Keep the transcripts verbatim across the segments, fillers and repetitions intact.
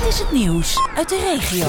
is het nieuws uit de regio.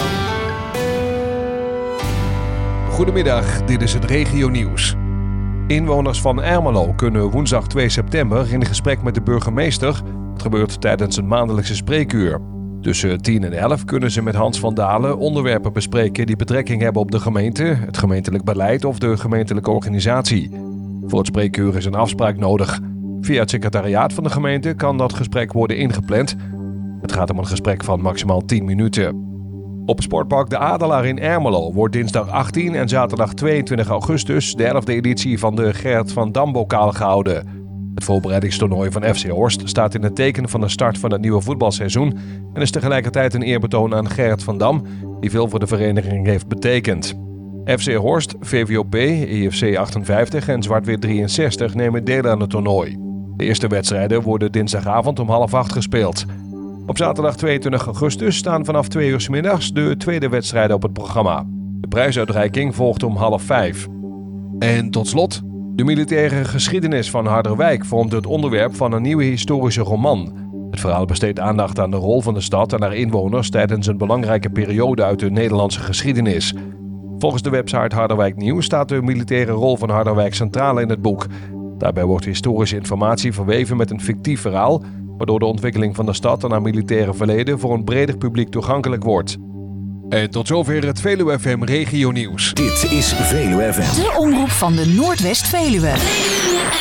Goedemiddag, dit is het regionieuws. Inwoners van Ermelo kunnen woensdag twee september in gesprek met de burgemeester. Het gebeurt tijdens een maandelijkse spreekuur. Tussen tien en elf kunnen ze met Hans van Dalen onderwerpen bespreken die betrekking hebben op de gemeente, het gemeentelijk beleid of de gemeentelijke organisatie. Voor het spreekuur is een afspraak nodig. Via het secretariaat van de gemeente kan dat gesprek worden ingepland. Het gaat om een gesprek van maximaal tien minuten. Op Sportpark De Adelaar in Ermelo wordt dinsdag achttien en zaterdag tweeëntwintig augustus de elfde editie van de Gerrit van Dam bokaal gehouden. Het voorbereidingstoernooi van F C Horst staat in het teken van de start van het nieuwe voetbalseizoen en is tegelijkertijd een eerbetoon aan Gerrit van Dam, die veel voor de vereniging heeft betekend. F C Horst, V V O P, E F C achtenvijftig en Zwart-Wit drieënzestig nemen deel aan het toernooi. De eerste wedstrijden worden dinsdagavond om half acht gespeeld. Op zaterdag tweeëntwintig augustus staan vanaf twee uur 's middags de tweede wedstrijden op het programma. De prijsuitreiking volgt om half vijf. En tot slot, de militaire geschiedenis van Harderwijk vormt het onderwerp van een nieuwe historische roman. Het verhaal besteedt aandacht aan de rol van de stad en haar inwoners tijdens een belangrijke periode uit de Nederlandse geschiedenis. Volgens de website Harderwijk Nieuws staat de militaire rol van Harderwijk centraal in het boek. Daarbij wordt historische informatie verweven met een fictief verhaal, waardoor de ontwikkeling van de stad en haar militaire verleden voor een breder publiek toegankelijk wordt. En tot zover het Veluwe F M Regionieuws. Dit is Veluwe F M. De omroep van de Noordwest-Veluwe.